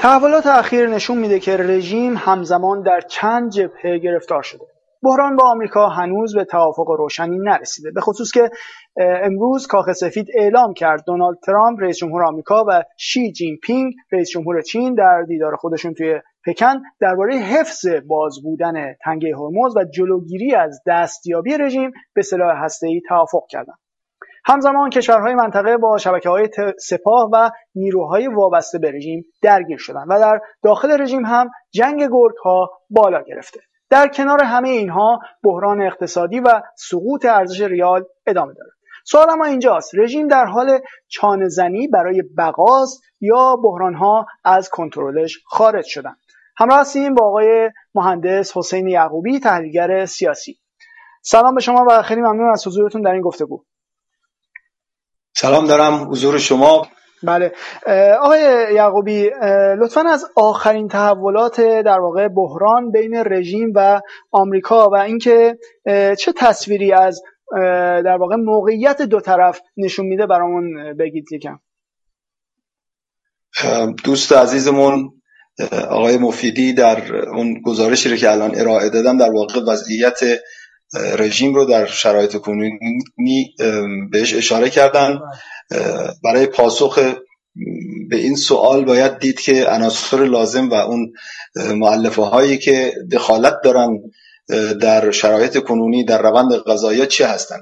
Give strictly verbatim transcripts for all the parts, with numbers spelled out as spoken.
تحولات اخیر نشون میده که رژیم همزمان در چند جبهه گرفتار شده. بحران با آمریکا هنوز به توافق روشنی نرسیده، به خصوص که امروز کاخ سفید اعلام کرد دونالد ترامپ رئیس جمهور آمریکا و شی جین پینگ رئیس جمهور چین در دیدار خودشون توی پکن درباره حفظ باز بودن تنگه هرمز و جلوگیری از دستیابی رژیم به سلاح هسته‌ای توافق کردند. همزمان کشورهای منطقه با شبکه‌های سپاه و نیروهای وابسته به رژیم درگیر شدند و در داخل رژیم هم جنگ گرگ‌ها بالا گرفته. در کنار همه اینها بحران اقتصادی و سقوط ارزش ریال ادامه داره. سوال اما اینجاست، رژیم در حال چانه‌زنی برای بقاست یا بحران‌ها از کنترلش خارج شدن؟ همراه هستیم با آقای مهندس حسین یعقوبی، تحلیلگر سیاسی. سلام به شما و خیلی ممنون از حضورتون در این گفتگو. سلام دارم حضور شما. بله آقای یعقوبی، لطفاً از آخرین تحولات در واقع بحران بین رژیم و آمریکا و اینکه چه تصویری از در واقع موقعیت دو طرف نشون میده برامون بگید یکم. دوست عزیزمون آقای مفیدی در اون گزارشی رو که الان ارائه دادم در واقع وضعیت رژیم رو در شرایط کنونی بهش اشاره کردن. برای پاسخ به این سوال باید دید که عناصر لازم و اون مؤلفه هایی که دخالت دارن در شرایط کنونی در روند قضایی چه هستن.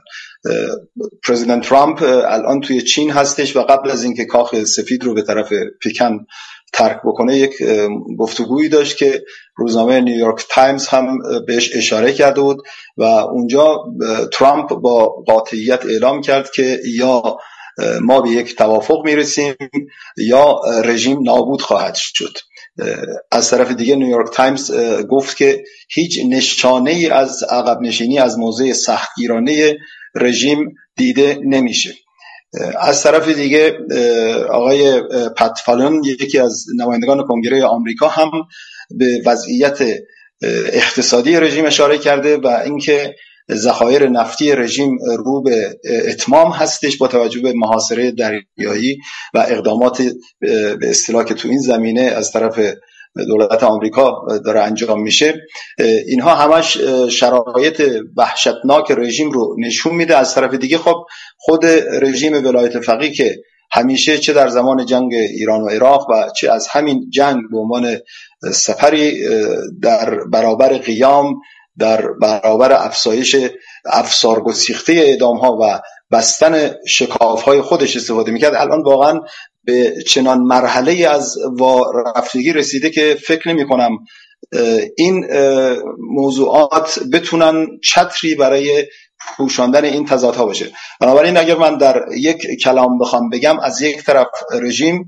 پرزیدنت ترامپ الان توی چین هستش و قبل از اینکه کاخ سفید رو به طرف پکن ترک بکنه یک گفتگویی داشت که روزنامه نیویورک تایمز هم بهش اشاره کرده بود و اونجا ترامپ با قاطعیت اعلام کرد که یا ما به یک توافق میرسیم یا رژیم نابود خواهد شد. از طرف دیگه نیویورک تایمز گفت که هیچ نشانه ای از عقب نشینی از موضع سختگیرانه رژیم دیده نمیشه. از طرف دیگه آقای پت فالون یکی از نمایندگان کنگره آمریکا هم به وضعیت اقتصادی رژیم اشاره کرده و اینکه ذخایر نفتی رژیم رو به اتمام هستش با توجه به محاصره دریایی و اقدامات به اصطلاح که تو این زمینه از طرف دولت آمریکا داره انجام میشه. اینها همش شرایط وحشتناک رژیم رو نشون میده. از طرف دیگه خب خود رژیم ولایت فقیه که همیشه چه در زمان جنگ ایران و عراق و چه از همین جنگ به عنوان سفری در برابر قیام، در برابر افزایش افسارگسیخته اعدام‌ها و بستن شکاف‌های خودش استفاده میکرد، الان واقعا به چنان مرحله از وارفتگی رسیده که فکر نمی کنم این موضوعات بتونن چتری برای پوشاندن این تضادها باشه. بنابراین اگر من در یک کلام بخوام بگم، از یک طرف رژیم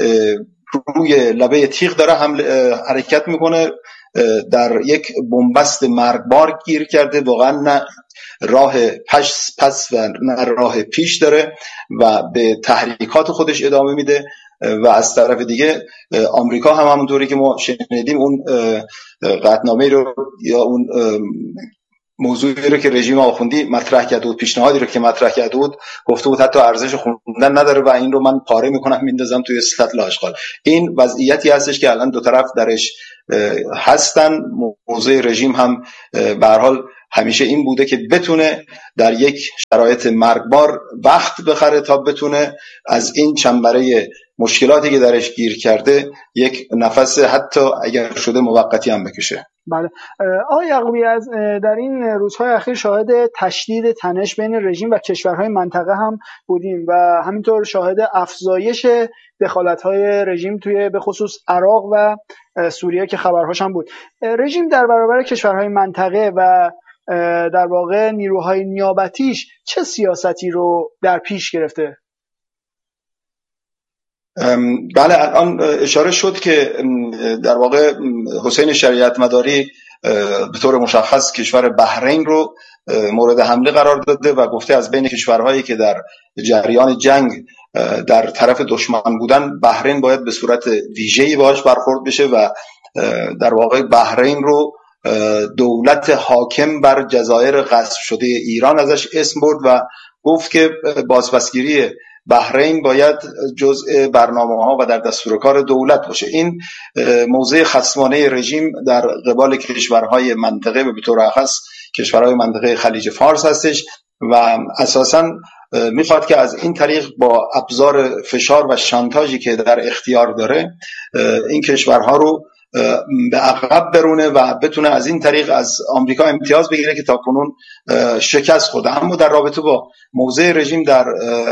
روی لبه تیغ داره حمله حرکت میکنه، در یک بنبست مرگبار گیر کرده، واقعا نه راه پس پس و نه راه پیش داره و به تحریکات خودش ادامه میده. و از طرف دیگه آمریکا هم همونطوری که ما شنیدیم اون قطعنامه رو یا اون موضوعی رو که رژیم آخوندی مطرح کرده بود، پیشنهادی رو که مطرح کرده بود، گفته بود حتی ارزش خوندن نداره و این رو من پاره میکنم میندازم توی سطل آشغال. این وضعیتی هستش که الان دو طرف درش هستن. موضوع رژیم هم به هر حال همیشه این بوده که بتونه در یک شرایط مرگبار وقت بخره تا بتونه از این چنبره مشکلاتی که درش گیر کرده یک نفس حتی اگر شده موقتی هم بکشه. بله آقای یعقوبی، از در این روزهای اخیر شاهد تشدید تنش بین رژیم و کشورهای منطقه هم بودیم و همینطور شاهد افزایش دخالت‌های رژیم توی به خصوص عراق و سوریه که خبرهاش هم بود. رژیم در برابر کشورهای منطقه و در واقع نیروهای نیابتیش چه سیاستی رو در پیش گرفته؟ بله الان اشاره شد که در واقع حسین شریعت مداری به طور مشخص کشور بحرین رو مورد حمله قرار داده و گفته از بین کشورهایی که در جریان جنگ در طرف دشمن بودن، بحرین باید به صورت ویژه‌ای باهاش برخورد بشه و در واقع بحرین رو دولت حاکم بر جزایر غصب شده ایران ازش اسم برد و گفت که بازپسگیری بحرین باید جزء برنامه‌ها و در دستور کار دولت باشه. این موضع خصمانه رژیم در قبال کشورهای منطقه و به طور خاص کشورهای منطقه خلیج فارس هستش و اساساً میخواد که از این طریق با ابزار فشار و شانتاژی که در اختیار داره این کشورها رو به عقب برونه و بتونه از این طریق از آمریکا امتیاز بگیره که تاکنون شکست خورده. اما در رابطه با موضع رژیم در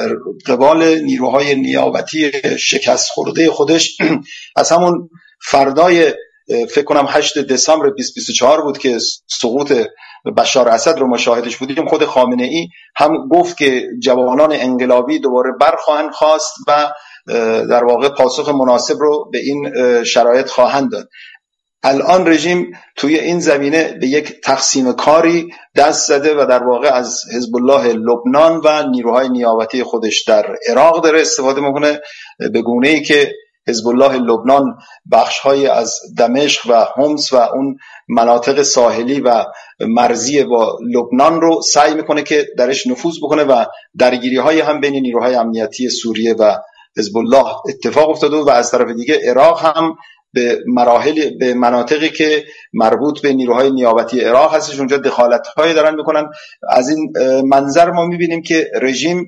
قبال نیروهای نیابتی شکست خورده خودش از همون فردای فکر کنم هشتم دسامبر بیست بیست و چهار بود که سقوط بشار اسد رو مشاهدش بودیم، خود خامنه ای هم گفت که جوانان انقلابی دوباره برخواهند خواست و در واقع پاسخ مناسب رو به این شرایط خواهند داد. الان رژیم توی این زمینه به یک تقسیم کاری دست زده و در واقع از حزب الله لبنان و نیروهای نیابتی خودش در عراق داره استفاده میکنه، به گونه‌ای که حزب الله لبنان بخش‌های از دمشق و حمص و اون مناطق ساحلی و مرزی با لبنان رو سعی میکنه که درش نفوذ بکنه و درگیری‌های هم بین نیروهای امنیتی سوریه و حزب الله اتفاق افتاده و از طرف دیگه عراق هم به مراحل به مناطقی که مربوط به نیروهای نیابتی عراق هستش اونجا دخالت‌هایی دارن میکنن. از این منظر ما میبینیم که رژیم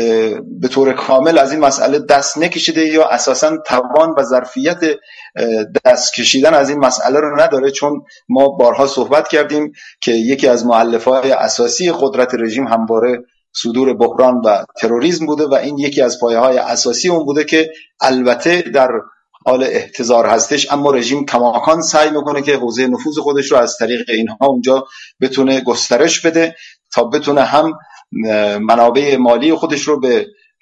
به طور کامل از این مسئله دست نکشیده یا اساساً توان و ظرفیت دست کشیدن از این مسئله رو نداره، چون ما بارها صحبت کردیم که یکی از مؤلفه‌های اساسی قدرت رژیم همواره صدور بحران و تروریسم بوده و این یکی از پایه‌های اساسی اون بوده که البته در حال احتضار هستش، اما رژیم کماکان سعی میکنه که حوزه نفوذ خودش رو از طریق اینها اونجا بتونه گسترش بده تا بتونه هم منابع مالی خودش رو به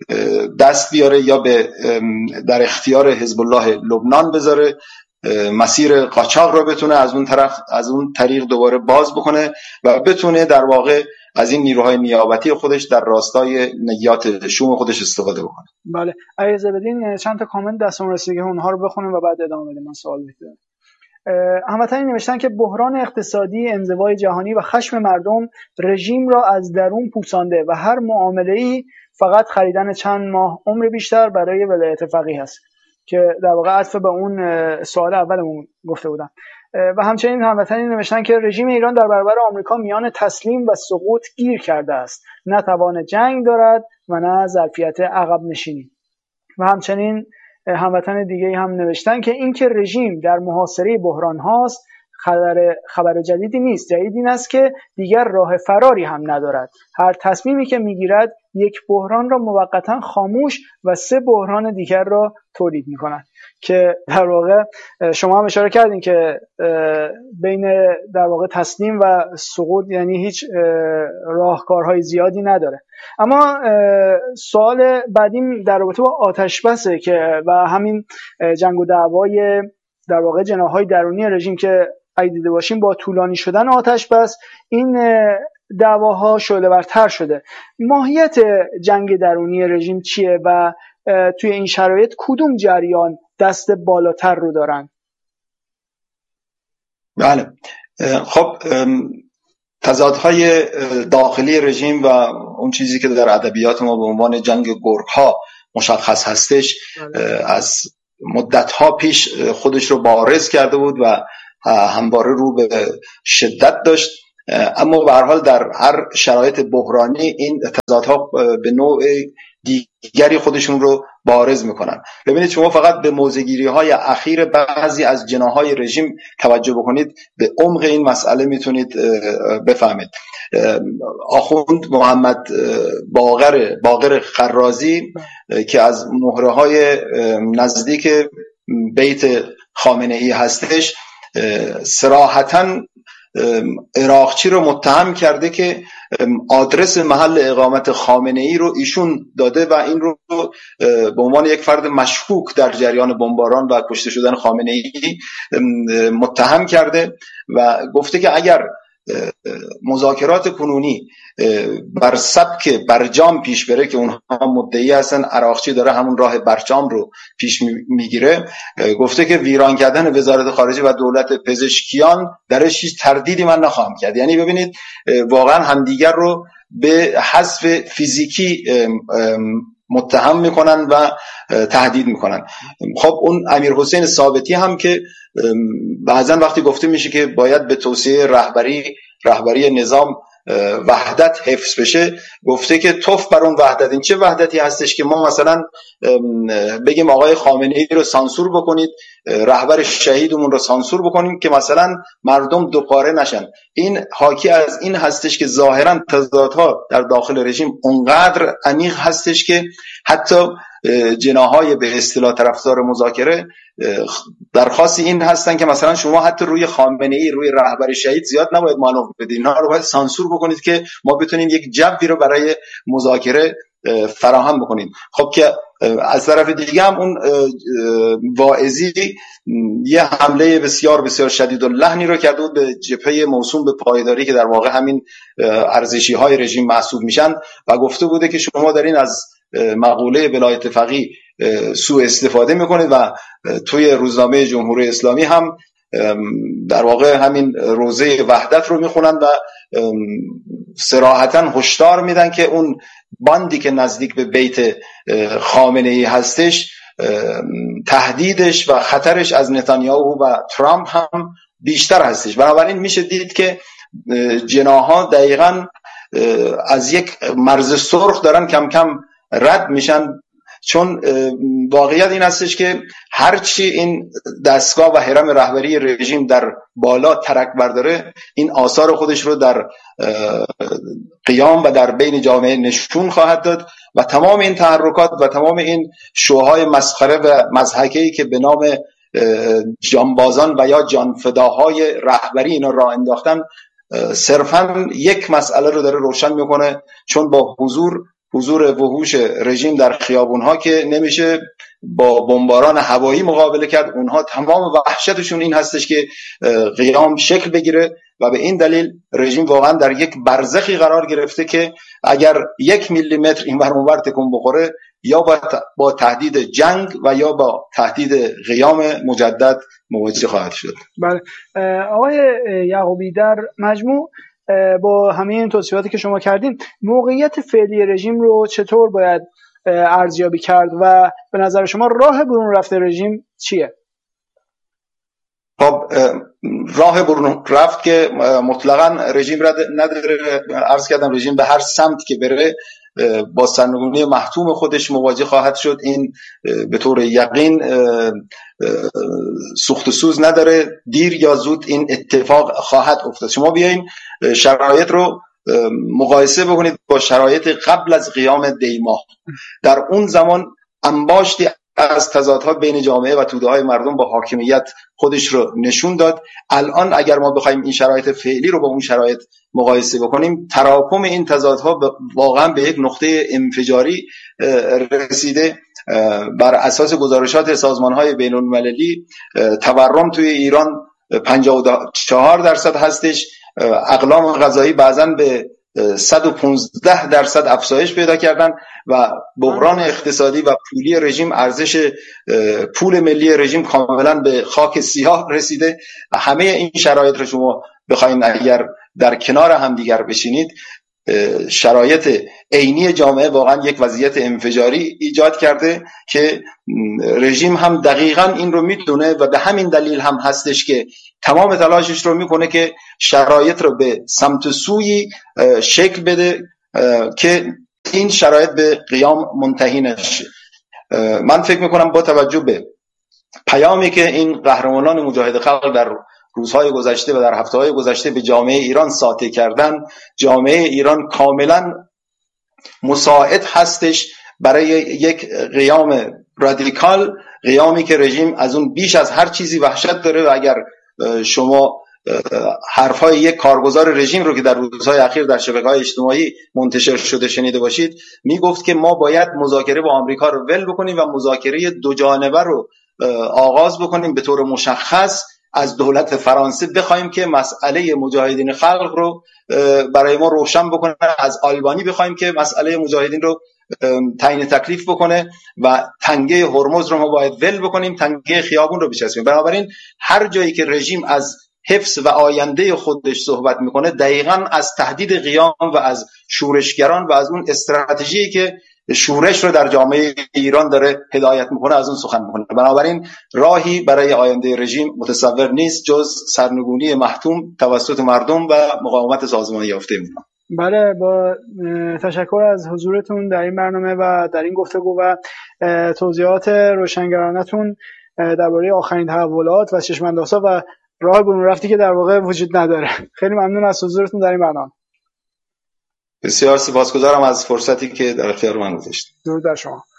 دست بیاره یا به در اختیار حزب الله لبنان بذاره، مسیر قاچاق رو بتونه از اون طرف از اون طریق دوباره باز بکنه و بتونه در واقع از این نیروهای نیابتی خودش در راستای نیات شوم خودش استفاده بکنه. بله، اجازه بدین چند تا کامنت دستم رسیده اونها رو بخونیم و بعد ادامه بدیم. من سوال دارم. هموطنی نوشتن که بحران اقتصادی، انزوای جهانی و خشم مردم رژیم را از درون پوسانده و هر معامله‌ای فقط خریدن چند ماه عمر بیشتر برای ولایت فقیه است، که در واقع عطف به اون سوال اولمون گفته بودم. و همچنین هموطنی نوشتن که رژیم ایران در برابر آمریکا میان تسلیم و سقوط گیر کرده است، نه توان جنگ دارد و نه ظرفیت عقب نشینی. و همچنین هموطن دیگه هم نوشتن که اینکه رژیم در محاصره بحران هاست خبر خبر جدیدی نیست. جدید این است که دیگر راه فراری هم ندارد. هر تصمیمی که میگیرد یک بحران را موقتا خاموش و سه بحران دیگر را تولید میکند، که در واقع شما هم اشاره کردین که بین در واقع تسلیم و سقوط یعنی هیچ راهکارهای زیادی نداره. اما سوال بعدیم در رابطه با آتش بسه که و همین جنگ و دعوای در واقع جناح‌های درونی رژیم که اگه دیده باشیم با طولانی شدن آتش بس این دعواها شعله‌ورتر شده. ماهیت جنگ درونی رژیم چیه و توی این شرایط کدوم جریان دست بالاتر رو دارن؟ بله، خب تضادهای داخلی رژیم و اون چیزی که در ادبیات ما به عنوان جنگ گرگ‌ها مشخص هستش از مدت‌ها پیش خودش رو بارز کرده بود و همواره رو به شدت داشت، اما به هر حال در هر شرایط بحرانی این تضادها به نوع دیگری خودشون رو بارز میکنن. ببینید شما فقط به موضع‌گیری های اخیر بعضی از جناح‌های رژیم توجه بکنید، به عمق این مسئله میتونید بفهمید. آخوند محمد باقر باقر خرازی که از مهره های نزدیک بیت خامنه ای هستش صراحتاً عراقچی رو متهم کرده که آدرس محل اقامت خامنه ای رو ایشون داده و این رو به عنوان یک فرد مشکوک در جریان بمباران و کشته شدن خامنه ای متهم کرده و گفته که اگر مذاکرات کنونی بر سبک برجام پیش بره که اونها مدعی هستن عراقچی داره همون راه برجام رو پیش میگیره، گفته که ویران کردن وزارت خارجه و دولت پزشکیان درش هیچ تردیدی من نخواهم کرد. یعنی ببینید واقعا همدیگر رو به حذف فیزیکی متهم میکنن و تهدید میکنن. خب اون امیر حسین ثابتی هم که بعضا وقتی گفته میشه که باید به توسعه رهبری رهبری نظام وحدت حفظ بشه، گفته که توف بر اون وحدت. این چه وحدتی هستش که ما مثلا بگیم آقای خامنه ای رو سانسور بکنید، رهبر شهیدمون رو سانسور بکنیم که مثلا مردم دوپاره نشن. این حاکی از این هستش که ظاهرا تضادها در داخل رژیم اونقدر عمیق هستش که حتی جناحای به اصطلاح طرفدار مذاکره درخواست این هستن که مثلا شما حتی روی خامنه ای، روی رهبر شهید زیاد نباید مانور بدید، اینا رو باید سانسور بکنید که ما بتونیم یک جوی رو برای مذاکره فراهم بکنیم. خب که از طرف دیگه هم اون واعظی یه حمله بسیار بسیار شدید و لحنی رو کرده بود به جبهه موسوم به پایداری که در واقع همین ارزشی های رژیم محسوب میشن و گفته بوده که شما دارین از مقوله ولایت فقیه سوء استفاده میکنید و توی روزنامه جمهوری اسلامی هم در واقع همین روزه وحدت رو میخونن و صراحتاً هشدار میدن که اون باندی که نزدیک به بیت خامنه ای هستش تهدیدش و خطرش از نتانیاهو و ترامپ هم بیشتر هستش. بنابراین میشه دید که جناح‌ها دقیقاً از یک مرز سرخ دارن کم کم رد میشن، چون واقعیت این هستش که هرچی این دستگاه و هرم رهبری رژیم در بالا ترک برداره، این آثار خودش رو در قیام و در بین جامعه نشون خواهد داد و تمام این تحرکات و تمام این شوهای مسخره و مضحکه‌ای که به نام جانبازان و یا جانفداهای رهبری اینا راه انداختن صرفاً یک مسئله رو داره روشن میکنه، چون با حضور حضور وحوش رژیم در خیابونها که نمیشه با بمباران هوایی مقابله کرد. اونها تمام وحشتشون این هستش که قیام شکل بگیره و به این دلیل رژیم واقعا در یک برزخی قرار گرفته که اگر یک میلی متر این ور اون ور تکون بخوره یا با, با تهدید جنگ و یا با تهدید قیام مجدد مواجه خواهد شد. بله آقای یعقوبی، در مجموع با همه این توصیفاتی که شما کردین موقعیت فعلی رژیم رو چطور باید ارزیابی کرد و به نظر شما راه برون رفت رژیم چیه؟ خب راه برون رفت که مطلقاً رژیم را نداره. عرض کردم رژیم به هر سمت که بره با سرنگونی محتوم خودش مواجه خواهد شد. این به طور یقین سوخت و سوز نداره، دیر یا زود این اتفاق خواهد افتاد. شما بیاین شرایط رو مقایسه بکنید با شرایط قبل از قیام دیماه. در اون زمان انباشتی از تضادها بین جامعه و توده‌های مردم با حاکمیت خودش رو نشون داد. الان اگر ما بخوایم این شرایط فعلی رو با اون شرایط مقایسه بکنیم، تراکم این تضادها واقعا به یک نقطه انفجاری رسیده. بر اساس گزارشات سازمان‌های بین‌المللی تورم توی ایران پنجاه و چهار درصد هستش، اقلام غذایی بعضاً به صد و پانزده درصد افزایش پیدا کردن و بحران اقتصادی و پولی رژیم، ارزش پول ملی رژیم کاملا به خاک سیاه رسیده. همه این شرایط رو شما بخواید اگر در کنار هم دیگر بشینید، شرایط عینی جامعه واقعا یک وضعیت انفجاری ایجاد کرده که رژیم هم دقیقاً این رو میدونه و به همین دلیل هم هستش که تمام تلاشش رو میکنه که شرایط رو به سمت سوی شکل بده که این شرایط به قیام منتهی نشه. من فکر میکنم با توجه به پیامی که این قهرمانان مجاهد خلق در روزهای گذشته و در هفته‌های گذشته به جامعه ایران ساطع کردن، جامعه ایران کاملا مساعد هستش برای یک قیام رادیکال، قیامی که رژیم از اون بیش از هر چیزی وحشت داره. و اگر شما حرفهای یک کارگزار رژیم رو که در روزهای اخیر در شبکه‌های اجتماعی منتشر شده شنیده باشید، میگفت که ما باید مذاکره با آمریکا رو ول بکنیم و مذاکره دو جانبه رو آغاز بکنیم. به طور مشخص از دولت فرانسه بخوایم که مسئله مجاهدین خلق رو برای ما روشن بکنه، از آلبانی بخوایم که مسئله مجاهدین رو تعیین تکلیف بکنه و تنگه هرمز رو ما باید ول بکنیم، تنگه خیابون رو بچسبیم. بنابراین هر جایی که رژیم از حفظ و آینده خودش صحبت میکنه، دقیقاً از تهدید قیام و از شورشگران و از اون استراتژی که شورش رو در جامعه ایران داره هدایت میکنه از اون سخن میکنه. بنابراین راهی برای آینده رژیم متصور نیست جز سرنگونی محتوم توسط مردم و مقاومت سازمان یافته ایران. بله، با تشکر از حضورتون در این برنامه و در این گفتگو و توضیحات روشنگرانتون درباره آخرین تحولات و چشم‌اندازها و راه برون رفتی که در واقع وجود نداره. خیلی ممنون از حضورتون در این برنامه. بسیار سپاسگزارم از فرصتی که در اختیار من گذاشتید. درود بر شما.